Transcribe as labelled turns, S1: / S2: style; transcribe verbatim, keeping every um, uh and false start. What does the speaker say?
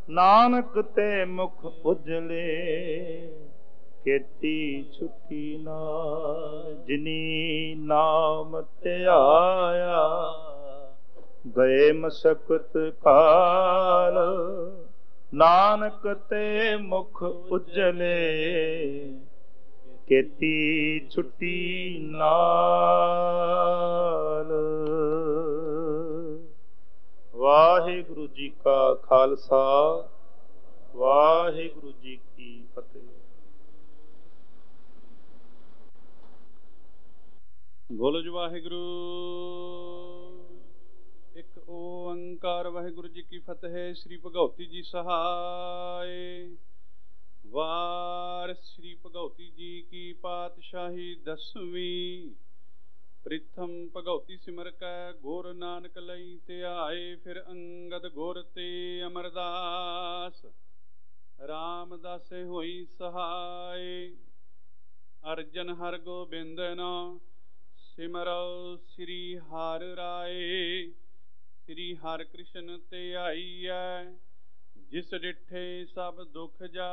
S1: ਨਾਨਕ ਤੇ ਮੁਖ ਉਜਲੇ, ਕੀਤੀ ਛੁੱਟੀ ਨਾਲ। ਜਿਨੀ ਨਾਮ ਧਿਆਇਆ, ਗਏ ਮਸਕਤ ਕਾਲ। ਨਾਨਕ ਤੇ ਮੁਖ ਉਜਲੇ, ਕੀਤੀ ਛੁੱਟੀ ਨਾਲ। ਵਾਹਿਗੁਰੂ ਜੀ ਕਾ ਖਾਲਸਾ, ਵਾਹਿਗੁਰੂ ਜੀ ਕੀ ਫਤਿਹ। ਬੋਲੋ ਜੀ ਵਾਹਿਗੁਰੂ। ਇੱਕ ਓੰਕਾਰ ਵਾਹਿਗੁਰੂ ਜੀ ਕੀ ਫਤਿਹ। ਸ੍ਰੀ ਭਗਉਤੀ ਜੀ ਸਹਾਇ। ਵਾਰ ਸ੍ਰੀ ਭਗਉਤੀ ਜੀ ਕੀ ਪਾਤਸ਼ਾਹੀ ਦਸਵੀਂ। ਪ੍ਰਿਥਮ ਭਗਉਤੀ ਸਿਮਰ ਕੈ, ਗੁਰ ਨਾਨਕ ਲਈ ਧਿਆਏ। ਫਿਰ ਅੰਗਦ ਗੁਰ ਤੇ ਅਮਰਦਾਸ, ਰਾਮਦਾਸੇ ਹੋਈ ਸਹਾਇ। ਅਰਜਨ ਹਰਿ ਗੋਬਿੰਦ ਨਾਮ, ਸਿਮਰਉ ਸ੍ਰੀ ਹਰਿ ਰਾਏ। ਸ੍ਰੀ ਹਰਿ ਕ੍ਰਿਸ਼ਨ ਧਿਆਈਐ, ਜਿਸ ਡਿਠੇ ਸਭ ਦੁਖ ਜਾ